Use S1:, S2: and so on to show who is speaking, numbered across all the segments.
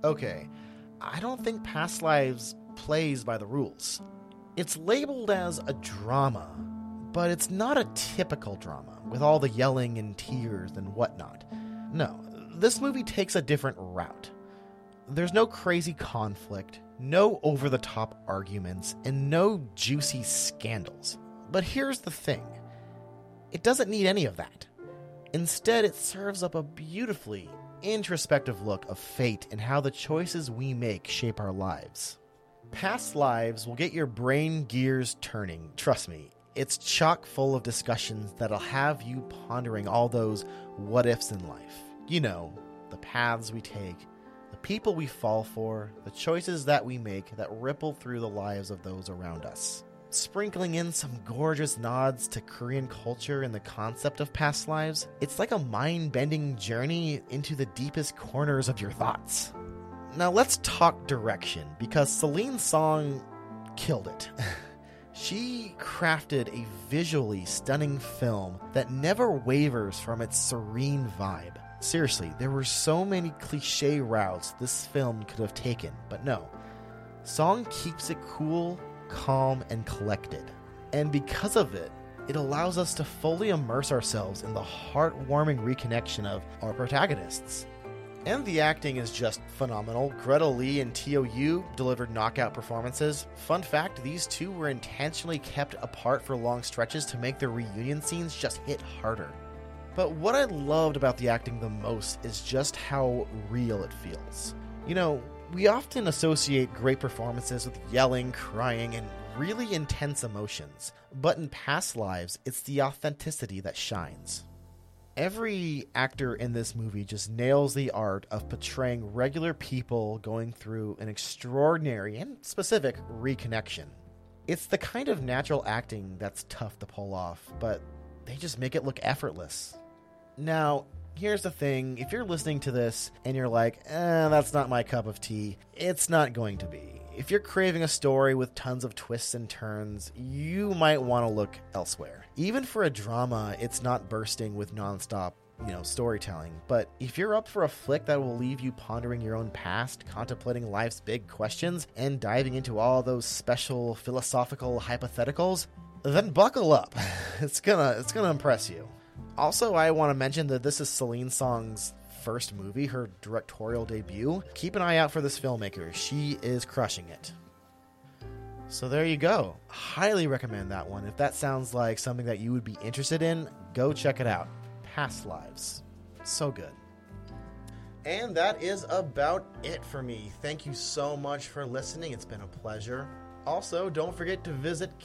S1: Okay, I don't think Past Lives plays by the rules. It's labeled as a drama, but it's not a typical drama, with all the yelling and tears and whatnot. No, this movie takes a different route. There's no crazy conflict, no over-the-top arguments, and no juicy scandals. But here's the thing. It doesn't need any of that. Instead, it serves up a beautifully introspective look of fate and how the choices we make shape our lives. Past Lives will get your brain gears turning, trust me. It's chock full of discussions that'll have you pondering all those what-ifs in life. You know, the paths we take, the people we fall for, the choices that we make that ripple through the lives of those around us. Sprinkling in some gorgeous nods to Korean culture and the concept of past lives, it's like a mind-bending journey into the deepest corners of your thoughts. Now let's talk direction, because Celine's song killed it. She crafted a visually stunning film that never wavers from its serene vibe. Seriously, there were so many cliche routes this film could have taken, but no. Song keeps it cool, calm, and collected. And because of it, it allows us to fully immerse ourselves in the heartwarming reconnection of our protagonists. And the acting is just phenomenal. Greta Lee and Teo Yoo delivered knockout performances. Fun fact, these two were intentionally kept apart for long stretches to make their reunion scenes just hit harder. But what I loved about the acting the most is just how real it feels. You know, we often associate great performances with yelling, crying, and really intense emotions. But in Past Lives, it's the authenticity that shines. Every actor in this movie just nails the art of portraying regular people going through an extraordinary and specific reconnection. It's the kind of natural acting that's tough to pull off, but they just make it look effortless. Now, here's the thing. If you're listening to this and you're like, that's not my cup of tea, it's not going to be. If you're craving a story with tons of twists and turns, you might want to look elsewhere. Even for a drama, it's not bursting with nonstop, storytelling. But if you're up for a flick that will leave you pondering your own past, contemplating life's big questions, and diving into all those special philosophical hypotheticals, then buckle up. It's gonna impress you. Also, I want to mention that this is Celine Song's first movie, her directorial debut. Keep an eye out for this filmmaker. She is crushing it. So there you go. Highly recommend that one. If that sounds like something that you would be interested in, go check it out. Past Lives. So good. And that is about it for me. Thank you so much for listening. It's been a pleasure. Also, don't forget to visit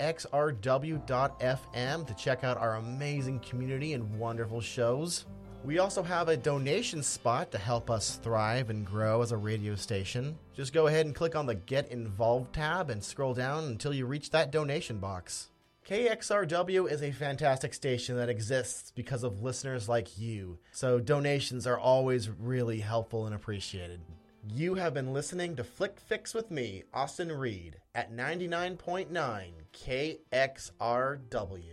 S1: kxrw.fm to check out our amazing community and wonderful shows. We also have a donation spot to help us thrive and grow as a radio station. Just go ahead and click on the Get Involved tab and scroll down until you reach that donation box. KXRW is a fantastic station that exists because of listeners like you, so donations are always really helpful and appreciated. You have been listening to Flick Fix with me, Austin Reed, at 99.9 KXRW.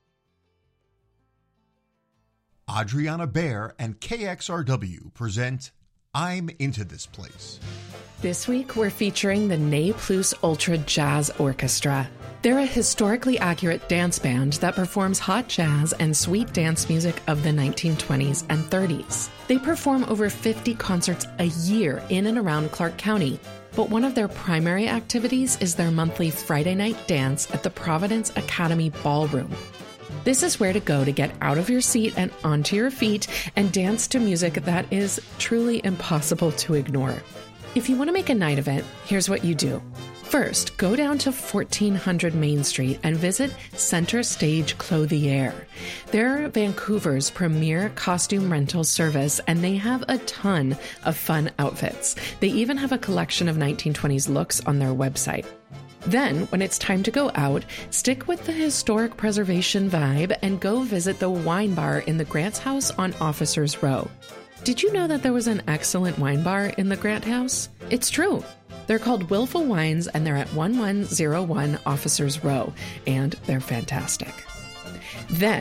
S2: Adriana Baer and KXRW present I'm Into This Place.
S3: This week, we're featuring the Ne Plus Ultra Jazz Orchestra. They're a historically accurate dance band that performs hot jazz and sweet dance music of the 1920s and 30s. They perform over 50 concerts a year in and around Clark County, but one of their primary activities is their monthly Friday night dance at the Providence Academy Ballroom. This is where to go to get out of your seat and onto your feet and dance to music that is truly impossible to ignore. If you want to make a night of it, here's what you do. First, go down to 1400 Main Street and visit Center Stage Clothier. They're Vancouver's premier costume rental service, and they have a ton of fun outfits. They even have a collection of 1920s looks on their website. Then, when it's time to go out, stick with the historic preservation vibe and go visit the wine bar in the Grant's House on Officers Row. Did you know that there was an excellent wine bar in the Grant House? It's true. They're called Willful Wines, and they're at 1101 Officers Row, and they're fantastic. Then,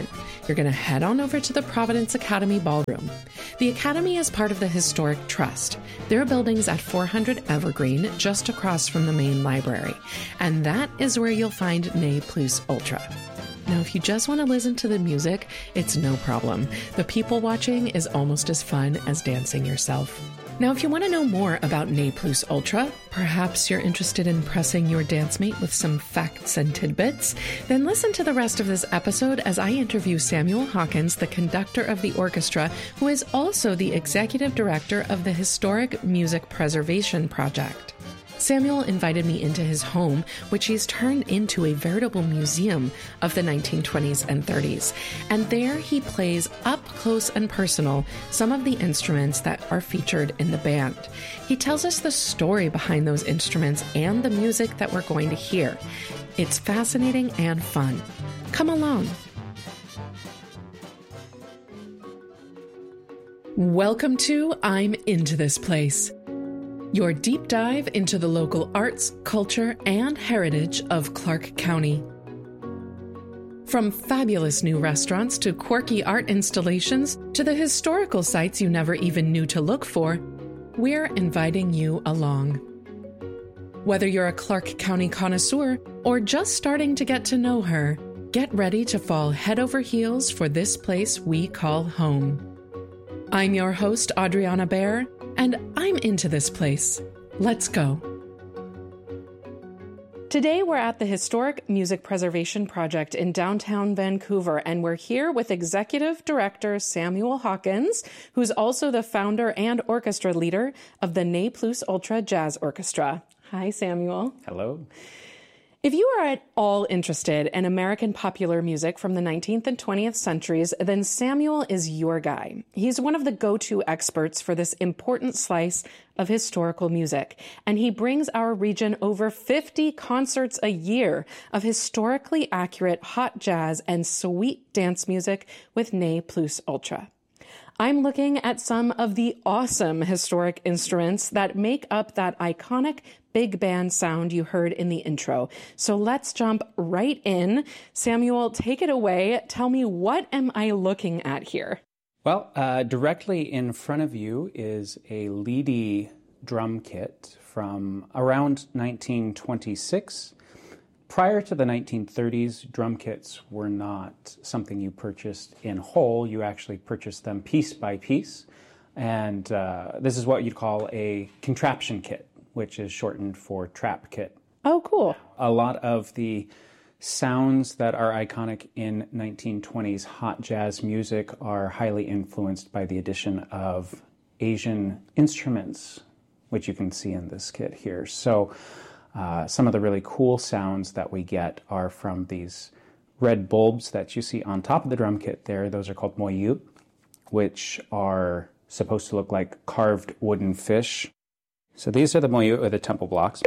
S3: you're going to head on over to the Providence Academy Ballroom. The Academy is part of the Historic Trust. Their building's at 400 Evergreen, just across from the main library. And that is where you'll find Ne Plus Ultra. Now, if you just want to listen to the music, it's no problem. The people watching is almost as fun as dancing yourself. Now, if you want to know more about Ne Plus Ultra, perhaps you're interested in pressing your dance mate with some facts and tidbits, then listen to the rest of this episode as I interview Samuel Hawkins, the conductor of the orchestra, who is also the executive director of the Historic Music Preservation Project. Samuel invited me into his home, which he's turned into a veritable museum of the 1920s and 30s. And there he plays up close and personal some of the instruments that are featured in the band. He tells us the story behind those instruments and the music that we're going to hear. It's fascinating and fun. Come along. Welcome to I'm Into This Place, your deep dive into the local arts, culture, and heritage of Clark County. From fabulous new restaurants to quirky art installations to the historical sites you never even knew to look for, we're inviting you along. Whether you're a Clark County connoisseur or just starting to get to know her, get ready to fall head over heels for this place we call home. I'm your host, Adriana Baer, and I'm into this place. Let's go. Today, we're at the Historic Music Preservation Project in downtown Vancouver, and we're here with Executive Director Samuel Hawkins, who's also the founder and orchestra leader of the Ne Plus Ultra Jazz Orchestra. Hi, Samuel.
S4: Hello.
S3: If you are at all interested in American popular music from the 19th and 20th centuries, then Samuel is your guy. He's one of the go-to experts for this important slice of historical music, and he brings our region over 50 concerts a year of historically accurate hot jazz and sweet dance music with Ne Plus Ultra. I'm looking at some of the awesome historic instruments that make up that iconic big band sound you heard in the intro. So let's jump right in. Samuel, take it away. Tell me, what am I looking at here?
S4: Well, directly in front of you is a Leedy drum kit from around 1926. Prior to the 1930s, drum kits were not something you purchased in whole. You actually purchased them piece by piece. And this is what you'd call a contraption kit, which is shortened for trap kit.
S3: Oh, cool.
S4: A lot of the sounds that are iconic in 1920s hot jazz music are highly influenced by the addition of Asian instruments, which you can see in this kit here. So some of the really cool sounds that we get are from these red bulbs that you see on top of the drum kit there. Those are called moyeu, which are supposed to look like carved wooden fish. So these are the moyeu, or the temple blocks.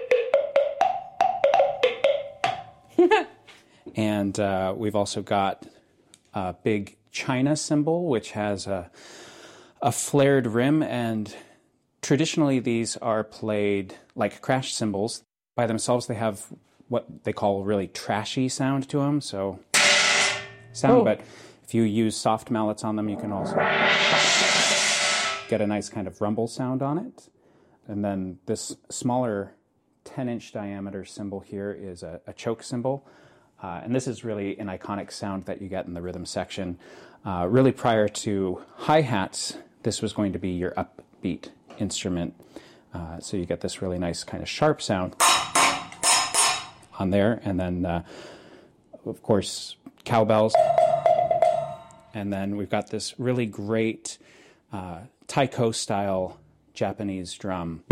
S4: And we've also got a big China cymbal, which has a flared rim, and traditionally these are played like crash cymbals. By themselves, they have what they call a really trashy sound to them, so but if you use soft mallets on them, you can also get a nice kind of rumble sound on it. And then this smaller 10-inch diameter cymbal here is a choke cymbal. And this is really an iconic sound that you get in the rhythm section. Really prior to hi-hats, this was going to be your upbeat instrument. So you get this really nice kind of sharp sound on there. And then, of course, cowbells. And then we've got this really great taiko-style Japanese drum.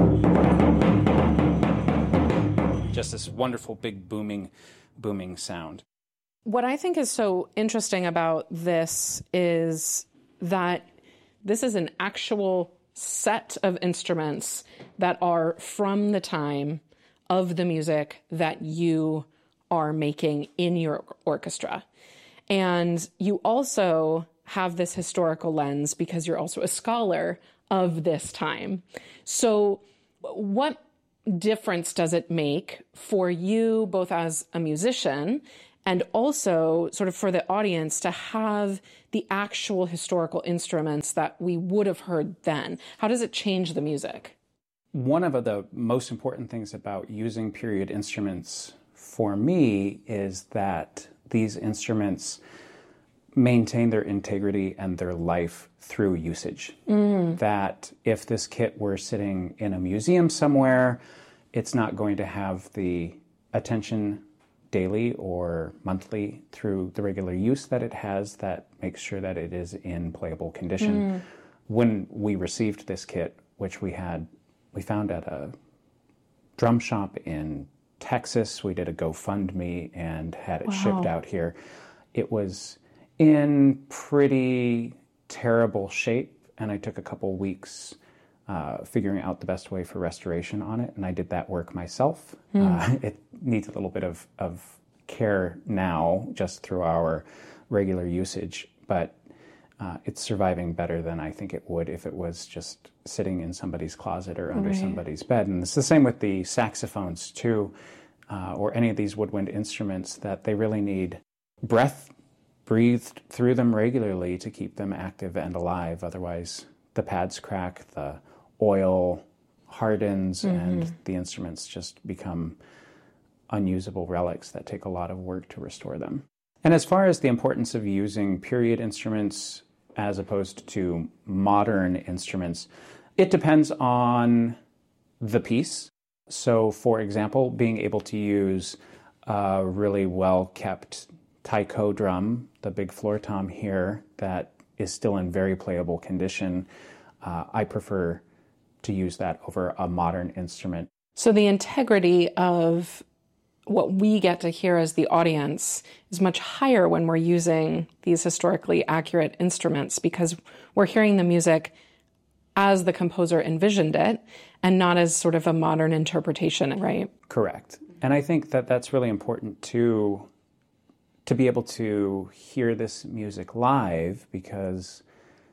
S4: Just this wonderful big booming sound.
S3: What I think is so interesting about this is that this is an actual set of instruments that are from the time of the music that you are making in your orchestra. And you also have this historical lens because you're also a scholar of this time. So what difference does it make for you, both as a musician and also sort of for the audience to have the actual historical instruments that we would have heard then? How does it change the music?
S4: One of the most important things about using period instruments for me is that these instruments maintain their integrity and their life through usage. That if this kit were sitting in a museum somewhere, it's not going to have the attention daily or monthly through the regular use that it has that makes sure that it is in playable condition. When we received this kit, which we found at a drum shop in Texas, we did a GoFundMe and had it shipped out here. It was in pretty terrible shape, and I took a couple weeks figuring out the best way for restoration on it, and I did that work myself. It needs a little bit of care now, just through our regular usage, but it's surviving better than I think it would if it was just sitting in somebody's closet or under somebody's bed. And it's the same with the saxophones too, or any of these woodwind instruments, that they really need breath breathed through them regularly to keep them active and alive. Otherwise, the pads crack, the oil hardens, and the instruments just become unusable relics that take a lot of work to restore them. And as far as the importance of using period instruments as opposed to modern instruments, it depends on the piece. So, for example, being able to use a really well-kept taiko drum, the big floor tom here, that is still in very playable condition, I prefer to use that over a modern instrument.
S3: So the integrity of what we get to hear as the audience is much higher when we're using these historically accurate instruments, because we're hearing the music as the composer envisioned it and not as sort of a modern interpretation, right?
S4: Correct. And I think that that's really important to be able to hear this music live, because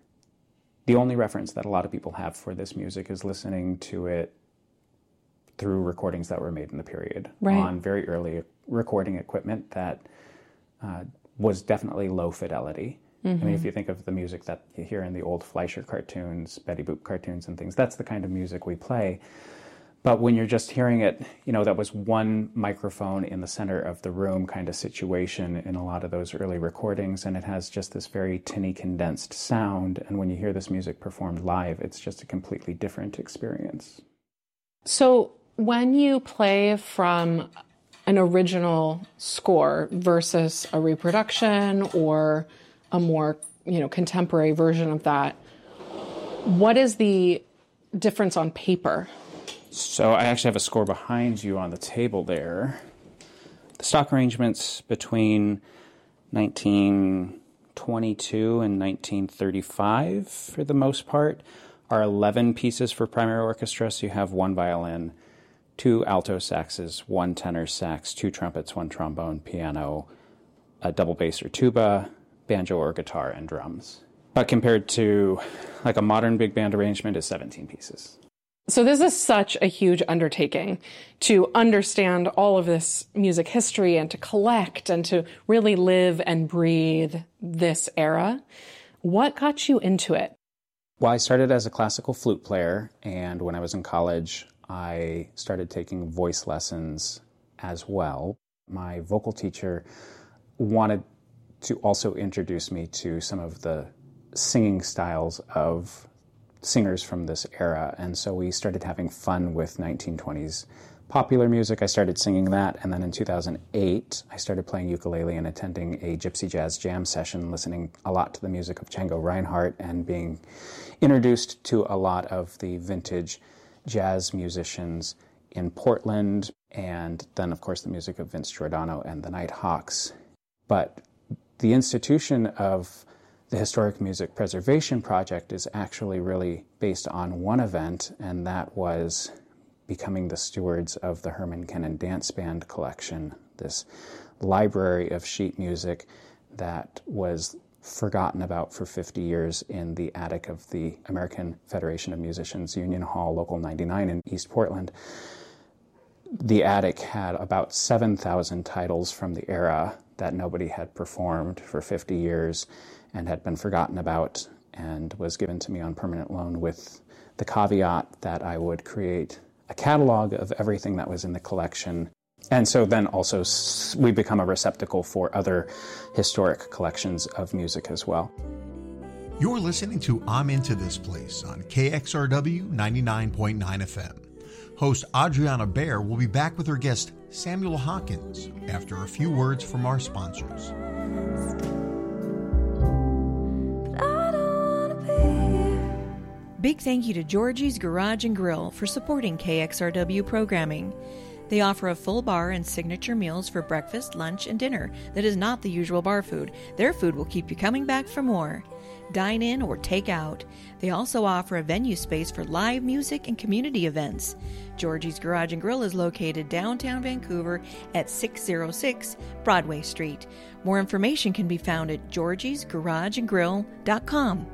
S4: the only reference that a lot of people have for this music is listening to it through recordings that were made in the period on very early recording equipment that was definitely low fidelity. I mean, if you think of the music that you hear in the old Fleischer cartoons, Betty Boop cartoons and things, that's the kind of music we play. But when you're just hearing it, that was one microphone in the center of the room kind of situation in a lot of those early recordings, and it has just this very tinny, condensed sound. And when you hear this music performed live, it's just a completely different experience.
S3: So when you play from an original score versus a reproduction or a more, contemporary version of that, what is the difference on paper?
S4: So I actually have a score behind you on the table there. The stock arrangements between 1922 and 1935, for the most part, are 11 pieces for primary orchestra. So you have 1 violin, 2 alto saxes, 1 tenor sax, 2 trumpets, 1 trombone, piano, a double bass or tuba, banjo or guitar, and drums. But compared to like a modern big band arrangement is 17 pieces.
S3: So this is such a huge undertaking to understand all of this music history and to collect and to really live and breathe this era. What got you into it?
S4: Well, I started as a classical flute player, and when I was in college, I started taking voice lessons as well. My vocal teacher wanted to also introduce me to some of the singing styles of singers from this era, and so we started having fun with 1920s popular music. I started singing that, and then in 2008, I started playing ukulele and attending a gypsy jazz jam session, listening a lot to the music of Django Reinhardt and being introduced to a lot of the vintage jazz musicians in Portland, and then, of course, the music of Vince Giordano and the Nighthawks. But the institution of the Historic Music Preservation Project is actually really based on one event, and that was becoming the stewards of the Herman Kennan Dance Band collection, this library of sheet music that was forgotten about for 50 years in the attic of the American Federation of Musicians Union Hall, Local 99 in East Portland. The attic had about 7,000 titles from the era that nobody had performed for 50 years and had been forgotten about, and was given to me on permanent loan with the caveat that I would create a catalog of everything that was in the collection. And so then also we become a receptacle for other historic collections of music as well.
S2: You're listening to I'm Into This Place on KXRW 99.9 FM. Host Adriana Baer will be back with her guest Samuel Hawkins after a few words from our sponsors.
S5: Big thank you to Georgie's Garage and Grill for supporting KXRW programming. They offer a full bar and signature meals for breakfast, lunch, and dinner that is not the usual bar food. Their food will keep you coming back for more. Dine in or take out. They also offer a venue space for live music and community events. Georgie's Garage and Grill is located downtown Vancouver at 606 Broadway Street. More information can be found at georgiesgarageandgrill.com.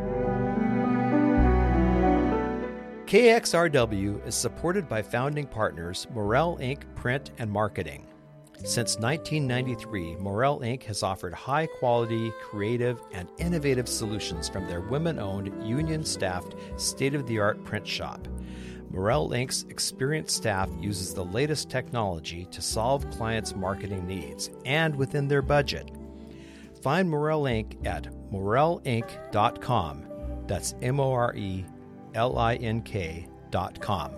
S6: KXRW is supported by founding partners Morel Inc. Print and Marketing. Since 1993, Morel Inc. has offered high-quality, creative, and innovative solutions from their women-owned, union-staffed, state-of-the-art print shop. Morel Inc.'s experienced staff uses the latest technology to solve clients' marketing needs and within their budget. Find Morel Inc. at morelinc.com. That's MORELINK.com.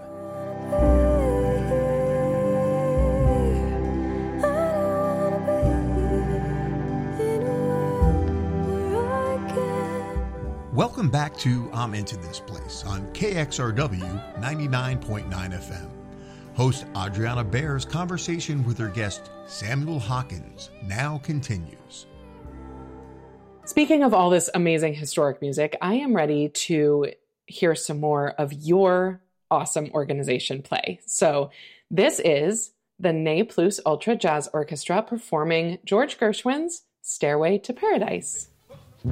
S2: Welcome back to I'm Into This Place on KXRW 99.9 FM. Host Adriana Baer's conversation with her guest Samuel Hawkins now continues.
S3: Speaking of all this amazing historic music, I am ready to hear some more of your awesome organization play. So this is the Ne Plus Ultra Jazz Orchestra performing George Gershwin's Stairway to Paradise.